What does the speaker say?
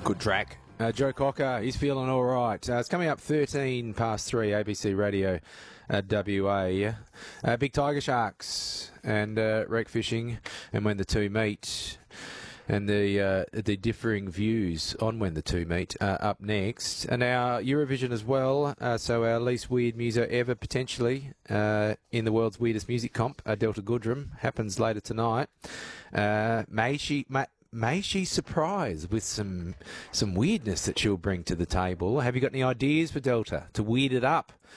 Good track. Joe Cocker, he's feeling all right. It's coming up 13 past 3, ABC Radio WA. Big Tiger Sharks and wreck fishing, and when the two meet, and the differing views on when the two meet up next. And our Eurovision as well, so our least weird muso ever potentially in the world's weirdest music comp, Delta Goodrem, happens later tonight. May she surprise with some weirdness that she'll bring to the table? Have you got any ideas for Delta to weird it up